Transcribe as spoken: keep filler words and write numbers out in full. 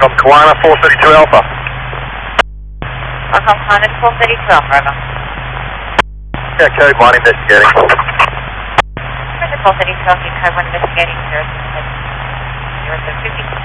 From Kiwana four thirty-two Alpha. Welcome, Kiwana four thirty-two Alpha, over. Yeah, code one investigating. four thirty-two Alpha, code one investigating zero seven zero seven fifty.